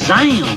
Shazam!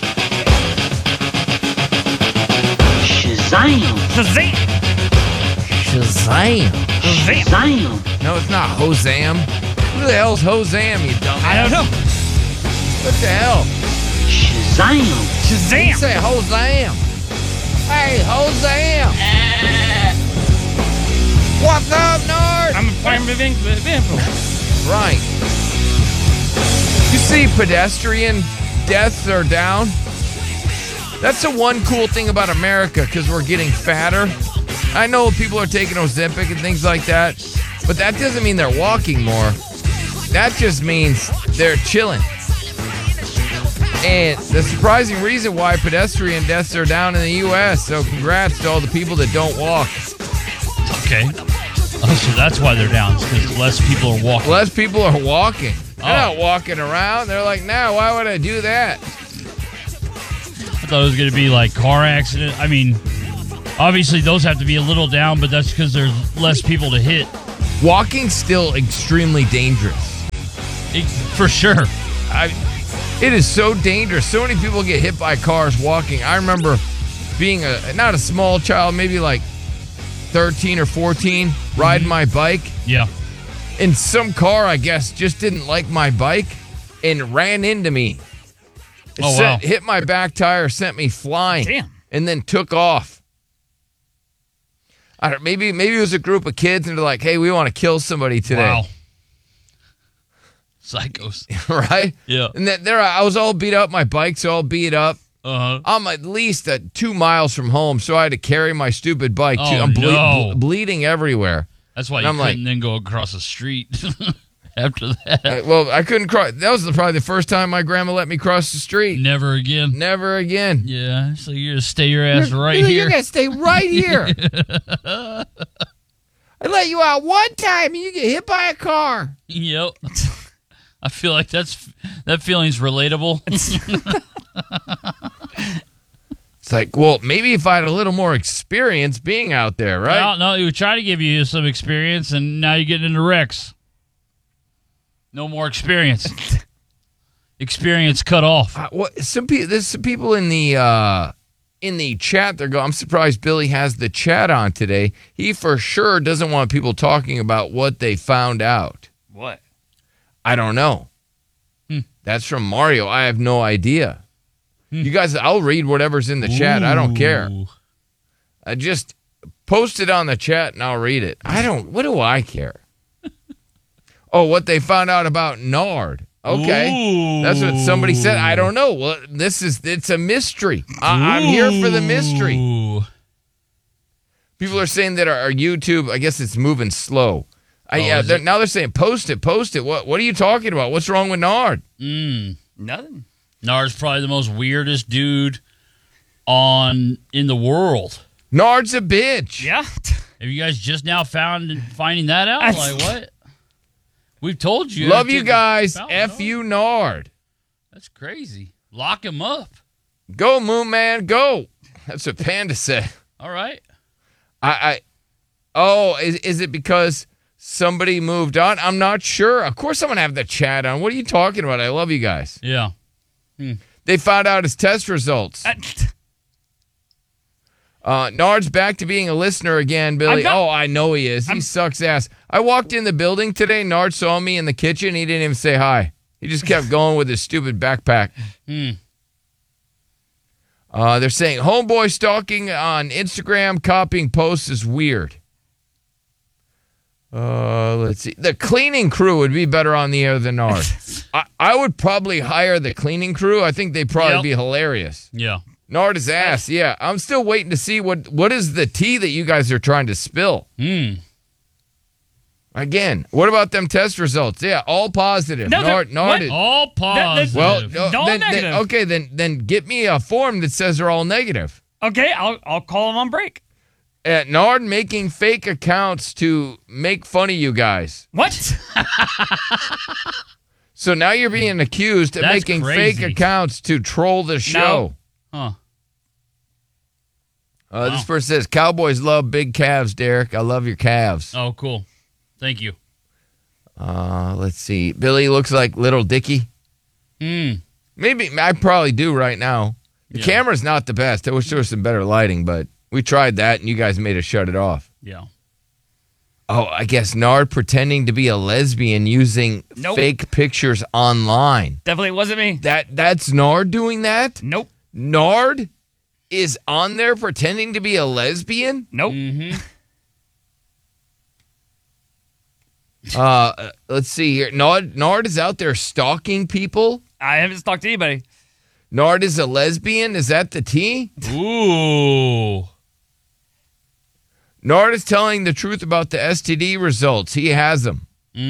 Shazam! Shazam! Shazam. Shazam! No, it's not Hosam. Who the hell's Hosam, you dumbass? I don't know. What the hell? Shazam! You Shazam! say Hosam. Hey, Hosam. What's up, nerd? I'm a prime vehicle. Right. You see pedestrian deaths are down? That's the one cool thing about America, because we're getting fatter. I know people are taking Ozempic and things like that, but that doesn't mean they're walking more. That just means they're chilling. And the surprising reason why pedestrian deaths are down in the U.S., so congrats to all the people that don't walk. Okay. Oh, so that's why they're down. It's because less people are walking. Less people are walking. They're Oh. not walking around. They're like, nah, why would I do that? I thought it was going to be like car accident. I mean, obviously those have to be a little down, but that's because there's less people to hit. Walking's still extremely dangerous. For sure. It is so dangerous. So many people get hit by cars walking. I remember being not a small child, maybe like 13 or 14, riding my bike. Yeah. And some car, I guess, just didn't like my bike and ran into me. Oh, wow. Hit my back tire, sent me flying. Damn. And then took off. I don't, maybe it was a group of kids and they're like, hey, we want to kill somebody today. Wow. Psychos. Right? Yeah. And then I was all beat up. My bike's all beat up. Uh-huh. I'm at least 2 miles from home, so I had to carry my stupid bike. Oh, I'm no. bleeding everywhere. That's why And you I'm couldn't then go across the street after that. Well, I couldn't cross. That was probably the first time my grandma let me cross the street. Never again. Never again. Yeah, so you just stay your ass right here. You gotta stay right here. I let you out one time and you get hit by a car. Yep. I feel like that feeling's relatable. It's like, well, maybe if I had a little more experience being out there, right? No, he was trying to give you some experience, and now you're getting into wrecks. No more experience. Experience cut off. There's some people in the chat. They're going, I'm surprised Billy has the chat on today. He for sure doesn't want people talking about what they found out. What? I don't know. That's from Mario. I have no idea. You guys, I'll read whatever's in the chat. I don't care. I just post it on the chat and I'll read it. What do I care? Oh, what they found out about Nard. Okay. Ooh. That's what somebody said. I don't know. Well, it's a mystery. I'm here for the mystery. Ooh. People are saying that our YouTube, I guess it's moving slow. Now they're saying post it. What are you talking about? What's wrong with Nard? Nothing. Nard's probably the most weirdest dude in the world. Nard's a bitch. Yeah. Have you guys just now finding that out? Like what? We've told you. Love you guys. F you, Nard. That's crazy. Lock him up. Go, Moon Man, go. That's what Panda said. All right. Is it because somebody moved on? I'm not sure. Of course I'm going to have the chat on. What are you talking about? I love you guys. Yeah. They found out his test results. Nard's back to being a listener again, Billy. I know he is. He sucks ass. I walked in the building today. Nard saw me in the kitchen. He didn't even say hi. He just kept going with his stupid backpack. They're saying homeboy stalking on Instagram, copying posts is weird. Let's see. The cleaning crew would be better on the air than Nard. I would probably hire the cleaning crew. I think they'd probably be hilarious. Yeah. Nard is ass. Yeah. I'm still waiting to see what is the tea that you guys are trying to spill. Again, what about them test results? Yeah, all positive. No, Nard is All positive. well. All negative. Okay, then get me a form that says they're all negative. Okay, I'll call him on break. Nard making fake accounts to make fun of you guys. What? So now you're being accused of That's making crazy. fake accounts to troll the show. Huh. This person says, Cowboys love big calves, Derek. I love your calves. Oh, cool. Thank you. Let's see. Billy looks like Little Dicky. Maybe I probably do right now. The camera's not the best. I wish there was some better lighting, but we tried that and you guys made us shut it off. Yeah. Oh, I guess Nard pretending to be a lesbian using fake pictures online. Definitely wasn't me. That's Nard doing that? Nope. Nard is on there pretending to be a lesbian? Nope. Mm-hmm. Let's see here. Nard is out there stalking people? I haven't talked to anybody. Nard is a lesbian? Is that the T? Ooh. Nard is telling the truth about the STD results. He has them.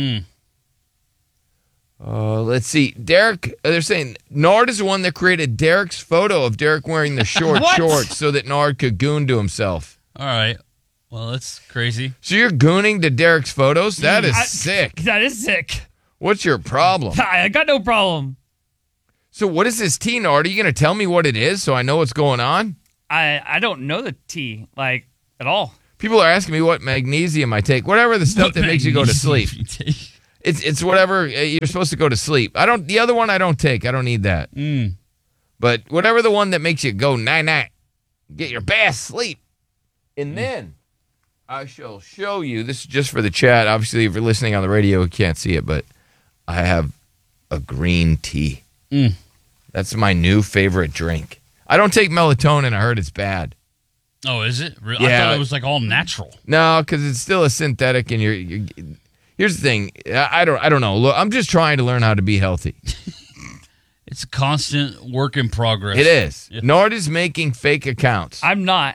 Let's see. Derek, they're saying Nard is the one that created Derek's photo of Derek wearing the short shorts so that Nard could goon to himself. All right. Well, that's crazy. So you're gooning to Derek's photos? That is sick. That is sick. What's your problem? I got no problem. So what is this T, Nard? Are you going to tell me what it is so I know what's going on? I don't know the T, like, at all. People are asking me what magnesium I take. Whatever the stuff that makes you go to sleep. It's whatever you're supposed to go to sleep. The other one I don't take. I don't need that. But whatever the one that makes you go night, get your best sleep. And then I shall show you. This is just for the chat. Obviously, if you're listening on the radio, you can't see it, but I have a green tea. That's my new favorite drink. I don't take melatonin. I heard it's bad. Oh, is it? I Yeah. thought it was like all natural. No, because it's still a synthetic, and you're. Here's the thing. I don't know. Look, I'm just trying to learn how to be healthy. It's a constant work in progress. It is. Yeah. Nard is making fake accounts. I'm not.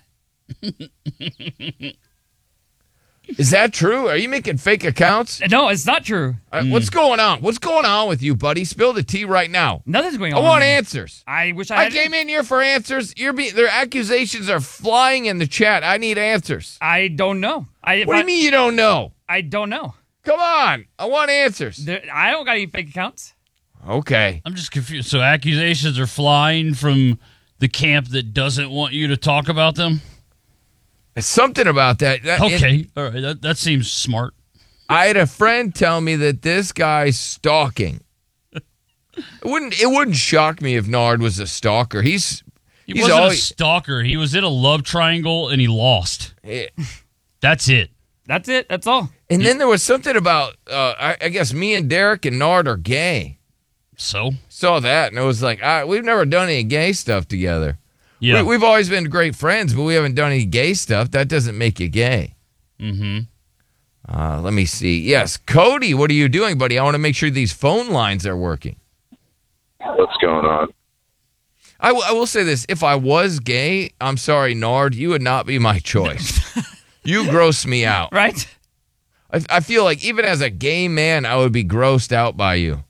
Is that true? Are you making fake accounts? No, it's not true. What's going on? What's going on with you, buddy? Spill the tea right now. Nothing's going I on. want answers. I wish I I had. came in here for answers. Their accusations are flying in the chat. I need answers. I don't know. What do you mean you don't know? I don't know. Come on. I want answers. I don't got any fake accounts. Okay. I'm just confused. So accusations are flying from the camp that doesn't want you to talk about them? It's something about that. Okay. All right. That seems smart. I had a friend tell me that this guy's stalking. It wouldn't shock me if Nard was a stalker. He wasn't a stalker. He was in a love triangle and he lost. That's it. That's it. That's all. And then there was something about, I guess me and Derek and Nard are gay. So? Saw that, and it was like, we've never done any gay stuff together. Yeah. We've always been great friends, but we haven't done any gay stuff. That doesn't make you gay. Let me see. Yes, Cody, what are you doing, buddy? I want to make sure these phone lines are working. What's going on? I will say this. If I was gay, I'm sorry, Nard, you would not be my choice. You gross me out. Right? I feel like even as a gay man, I would be grossed out by you.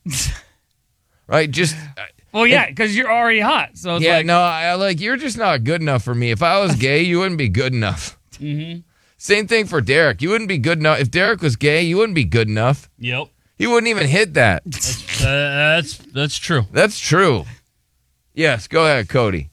Right? Just... Well, yeah, because you're already hot. So it's yeah, like, no, you're just not good enough for me. If I was gay, you wouldn't be good enough. Same thing for Derek. You wouldn't be good enough. If Derek was gay, you wouldn't be good enough. Yep. He wouldn't even hit that. That's true. That's true. Yes, go ahead, Cody.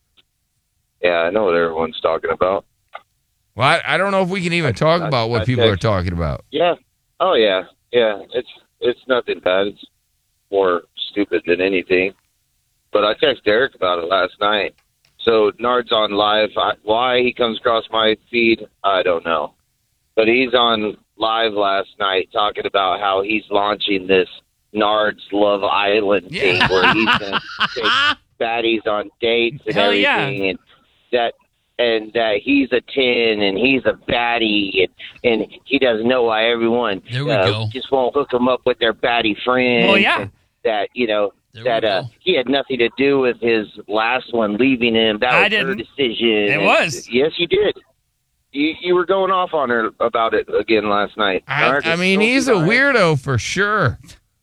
Yeah, I know what everyone's talking about. Well, I don't know if we can even talk about what people are talking about. Yeah. Oh, yeah. Yeah. It's nothing bad. It's more stupid than anything. But I texted Derek about it last night. So Nard's on live. Why he comes across my feed, I don't know. But he's on live last night talking about how he's launching this Nard's Love Island thing where he's going to take baddies on dates and Hell everything. yeah. And that he's a 10 and he's a baddie and he doesn't know why everyone There we go. just won't hook him up with their baddie friends. Well, yeah. And that, There we go. he had nothing to do with his last one leaving him. That I was her didn't. decision. It was. Yes, you did. You were going off on her about it again last night. I mean, he's a weirdo for sure.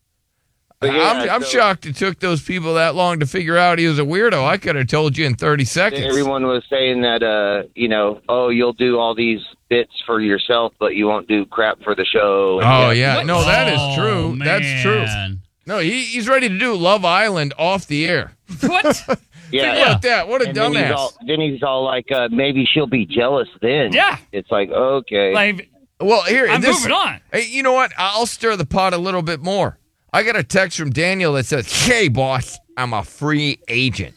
But yeah, I'm so- shocked it took those people that long to figure out he was a weirdo. I could have told you in 30 seconds. Everyone was saying that, you'll do all these bits for yourself, but you won't do crap for the show. Oh, yeah. No, that is true. Oh, That's true. man. No, he's ready to do Love Island off the air. What? Yeah. Think about that. What a And dumbass. then he's all like, maybe she'll be jealous then. Yeah. It's like, okay. Like, Well, here, I'm moving on. Hey, you know what? I'll stir the pot a little bit more. I got a text from Daniel that says, "Hey, boss, I'm a free agent."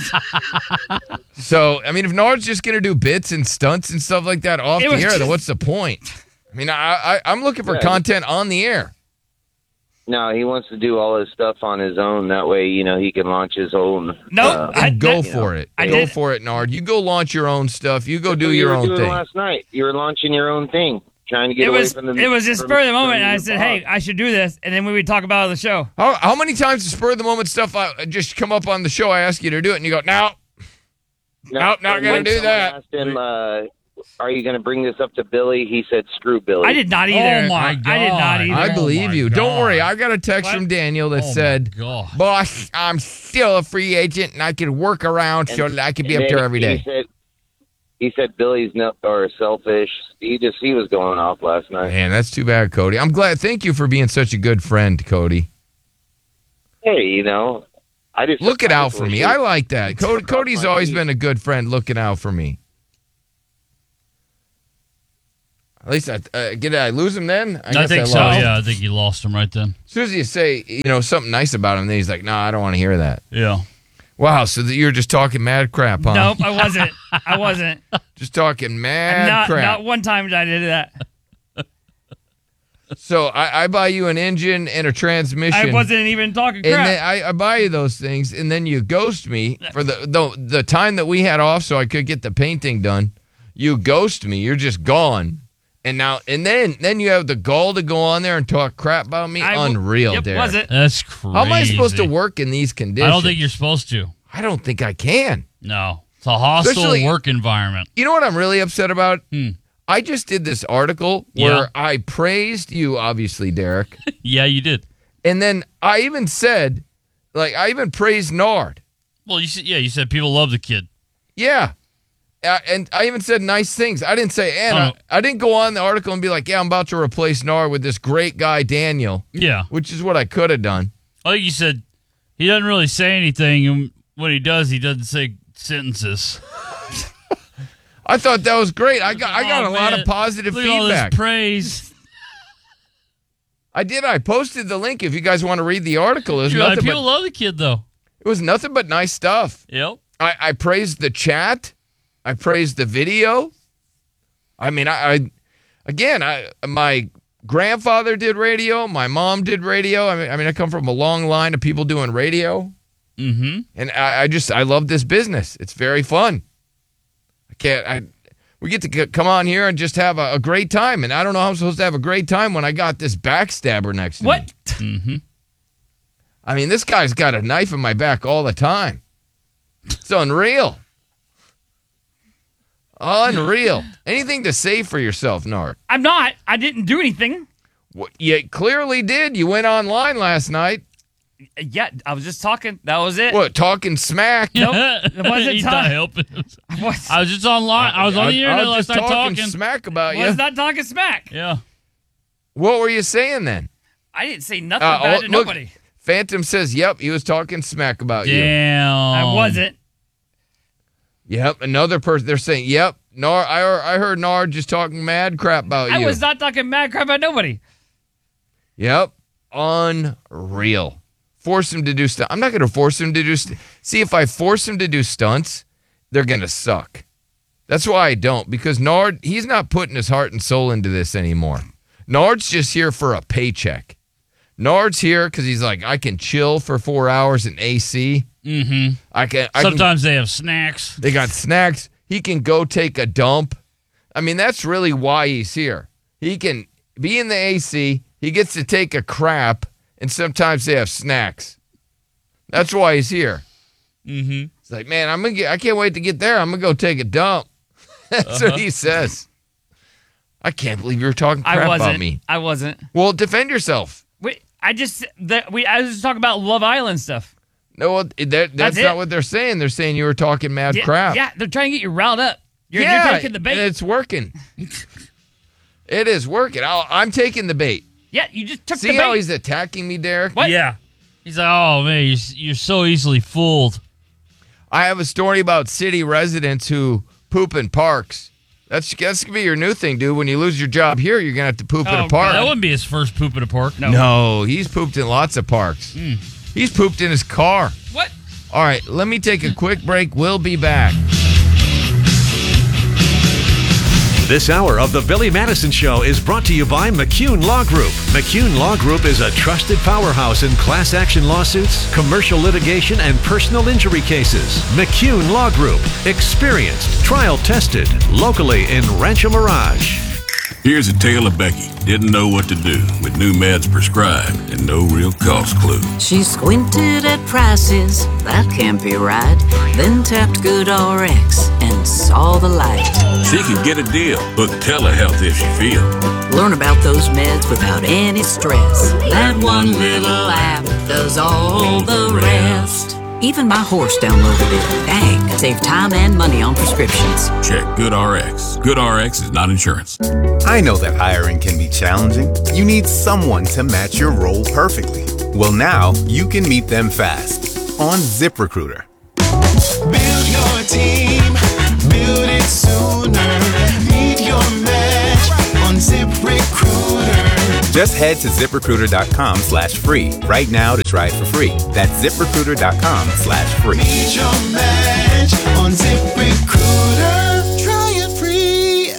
So, I mean, if Nard's just going to do bits and stunts and stuff like that off the air, then what's the point? I mean, I'm looking for content on the air. No, he wants to do all his stuff on his own. That way, he can launch his own. Nope. Go for it. Go for it, Nard. You go launch your own stuff. You go do your own thing. Last night, you were launching your own thing, trying to get away from the. It was just spur of the moment, and I said, "Hey, I should do this," and then we would talk about it on the show. How many times does spur of the moment stuff just come up on the show? I ask you to do it, and you go, "No, not going to do that." Asked him, are you going to bring this up to Billy? He said, "Screw Billy." I did not either. Oh my God. I did not either. I believe you. God. Don't worry. I got a text from Daniel that said, God. "Boss, I'm still a free agent, and I can work around so I can be up there every day." He said Billy's selfish. He was going off last night. Man, that's too bad, Cody. I'm glad. Thank you for being such a good friend, Cody. Hey, I just looking out for me. I like that. Cody's always been a good friend, looking out for me. At least did I lose him then? I think so. Yeah, I think you lost him right then. As soon as you say something nice about him, then he's like, "No, I don't want to hear that." Yeah. Wow. So you're just talking mad crap, huh? Nope, I wasn't. Just talking mad crap. Not one time did I do that. So I buy you an engine and a transmission. I wasn't even talking crap. And then I buy you those things, and then you ghost me for the time that we had off, so I could get the painting done. You ghost me. You're just gone. And then you have the gall to go on there and talk crap about me. Unreal, Yep, Derek. was it? That's crazy. How am I supposed to work in these conditions? I don't think you're supposed to. I don't think I can. No. It's a hostile Especially- work environment. You know what I'm really upset about? I just did this article where I praised you, obviously, Derek. Yeah, you did. And then I even said, I even praised Nard. Well, you said people love the kid. Yeah. And I even said nice things. I didn't say, I didn't go on the article and be like, I'm about to replace Nard with this great guy, Daniel. Yeah. Which is what I could have done. I think you said he doesn't really say anything, and when he doesn't say sentences. I thought that was great. I got a lot of positive Look at all feedback. this praise. I did. I posted the link if you guys want to read the article. It was People love the kid, though. It was nothing but nice stuff. Yep. I praised the chat. I praised the video. I mean, my grandfather did radio. My mom did radio. I mean, I come from a long line of people doing radio. Mm-hmm. And I love this business. It's very fun. We get to come on here and just have a great time. And I don't know how I'm supposed to have a great time when I got this backstabber next to me. What? Mm-hmm. I mean, this guy's got a knife in my back all the time. It's unreal. Unreal. Anything to say for yourself, Nard? I'm not. I didn't do anything. Well, you clearly did. You went online last night. Yeah, I was just talking. That was it. What, talking smack? Nope. It wasn't He's not time. helping. What? I was just online. I was on the internet last night talking smack about I you. was not talking smack. Yeah. What were you saying then? I didn't say nothing bad to look, nobody. Phantom says, yep, he was talking smack about you. Damn. I wasn't. Yep, another person, they're saying, yep, Nard, I heard Nard just talking mad crap about you. I was not talking mad crap about nobody. Yep, unreal. Force him to do stuff. I'm not going to force him to do See, if I force him to do stunts, they're going to suck. That's why I don't, because Nard, he's not putting his heart and soul into this anymore. Nard's just here for a paycheck. Nard's here because he's like, I can chill for 4 hours in AC. Mm-hmm. Sometimes they have snacks. They got snacks. He can go take a dump. I mean, that's really why he's here. He can be in the AC. He gets to take a crap, and sometimes they have snacks. That's why he's here. Mm-hmm. It's like, man, I can't wait to get there. I'm gonna go take a dump. That's what he says. I can't believe you were talking crap about me. I wasn't. Well, defend yourself. Wait, I was just talking about Love Island stuff. No, that's not what they're saying. They're saying you were talking mad crap. Yeah, they're trying to get you riled up. You're taking the bait. And it's working. It is working. I'm taking the bait. Yeah, you just took the See bait. how he's attacking me, Derek? What? Yeah. He's like, oh, man, you're so easily fooled. I have a story about city residents who poop in parks. That's going to be your new thing, dude. When you lose your job here, you're going to have to poop at a Oh, park. That wouldn't be his first poop at a park. No, he's pooped in lots of parks. He's pooped in his car. What? All right, let me take a quick break. We'll be back. This hour of the Billy Madison Show is brought to you by McCune Law Group. McCune Law Group is a trusted powerhouse in class action lawsuits, commercial litigation, and personal injury cases. McCune Law Group. Experienced, trial tested, locally in Rancho Mirage. Here's a tale of Becky. Didn't know what to do with new meds prescribed and no real cost clue. She squinted at prices, that can't be right. Then tapped GoodRx and saw the light. She could get a deal. Book telehealth if she feels. Learn about those meds without any stress. That one little app does all the rest. Even my horse downloaded it. Dang, save time and money on prescriptions. Check GoodRx. GoodRx is not insurance. I know that hiring can be challenging. You need someone to match your role perfectly. Well, now you can meet them fast on ZipRecruiter. Build your team, build it sooner. Meet your match on ZipRecruiter. Just head to ZipRecruiter.com/free right now to try it for free. That's ZipRecruiter.com/free. Meet your match on ZipRecruiter. Try it free.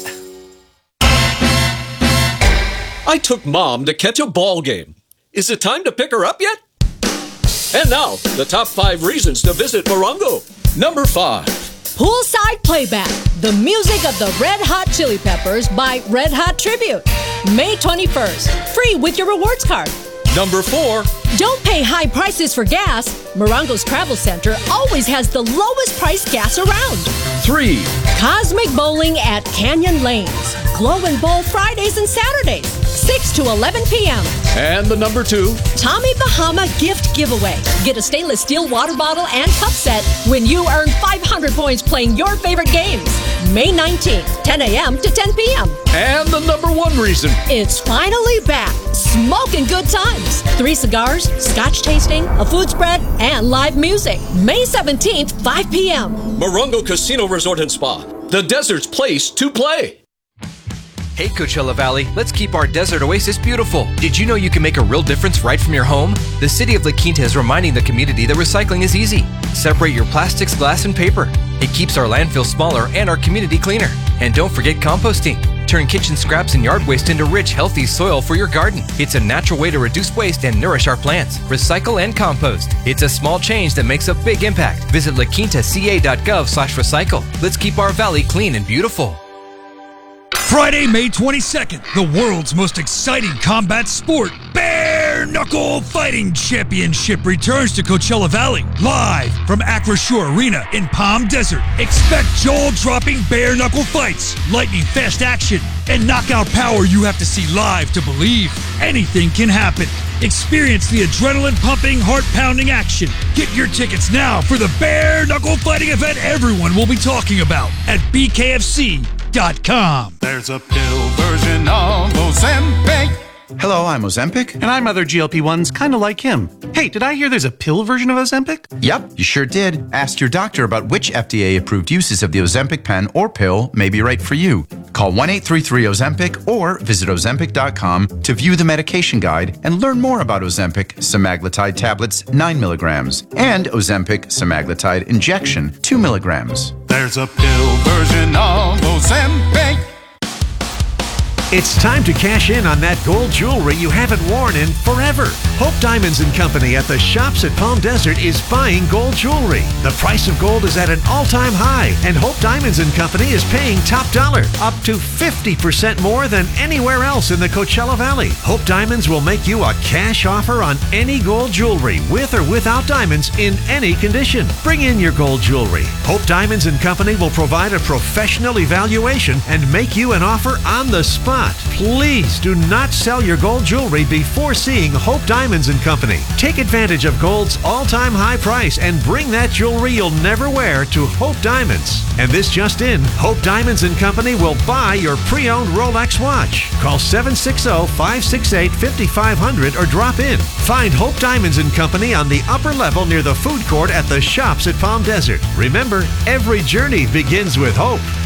I took Mom to catch a ball game. Is it time to pick her up yet? And now, the top 5 reasons to visit Morongo. Number 5. Poolside Playback, the music of the Red Hot Chili Peppers by Red Hot Tribute. May 21st, free with your rewards card. Number 4. Don't pay high prices for gas. Morongo's Travel Center always has the lowest price gas around. 3. Cosmic Bowling at Canyon Lanes. Glow and Bowl Fridays and Saturdays, 6 to 11 p.m. And the number 2. Tommy Bahama Gift Giveaway. Get a stainless steel water bottle and cup set when you earn 500 points playing your favorite games. May 19th, 10 a.m. to 10 p.m. And the number 1 reason. It's finally back. Smoking good times. 3 cigars, scotch tasting, a food spread, and live music. May 17th, 5 p.m. Morongo Casino Resort and Spa. The desert's place to play. Hey Coachella Valley, let's keep our desert oasis beautiful. Did you know you can make a real difference right from your home? The city of La Quinta is reminding the community that recycling is easy. Separate your plastics, glass, and paper. It keeps our landfill smaller and our community cleaner. And don't forget composting. Turn kitchen scraps and yard waste into rich, healthy soil for your garden. It's a natural way to reduce waste and nourish our plants. Recycle and compost. It's a small change that makes a big impact. Visit laquintaca.gov/recycle. Let's keep our valley clean and beautiful. Friday, May 22nd, the world's most exciting combat sport, Bare Knuckle Fighting Championship, returns to Coachella Valley. Live from Acrisure Arena in Palm Desert. Expect jaw-dropping bare knuckle fights, lightning-fast action, and knockout power you have to see live to believe. Anything can happen. Experience the adrenaline-pumping, heart-pounding action. Get your tickets now for the Bare Knuckle Fighting event everyone will be talking about at BKFC.com. There's a pill version of Ozempic. Hello, I'm Ozempic. And I'm other GLP-1s kind of like him. Hey, did I hear there's a pill version of Ozempic? Yep, you sure did. Ask your doctor about which FDA-approved uses of the Ozempic pen or pill may be right for you. Call 1-833-OZEMPIC or visit Ozempic.com to view the medication guide and learn more about Ozempic semaglutide tablets 9 milligrams and Ozempic semaglutide injection 2 milligrams. There's a pill version of Ozempic. It's time to cash in on that gold jewelry you haven't worn in forever. Hope Diamonds & Company at the Shops at Palm Desert is buying gold jewelry. The price of gold is at an all-time high, and Hope Diamonds & Company is paying top dollar, up to 50% more than anywhere else in the Coachella Valley. Hope Diamonds will make you a cash offer on any gold jewelry, with or without diamonds, in any condition. Bring in your gold jewelry. Hope Diamonds & Company will provide a professional evaluation and make you an offer on the spot. Please do not sell your gold jewelry before seeing Hope Diamonds & Company. Take advantage of gold's all-time high price and bring that jewelry you'll never wear to Hope Diamonds. And this just in, Hope Diamonds & Company will buy your pre-owned Rolex watch. Call 760-568-5500 or drop in. Find Hope Diamonds & Company on the upper level near the food court at the Shops at Palm Desert. Remember, every journey begins with hope.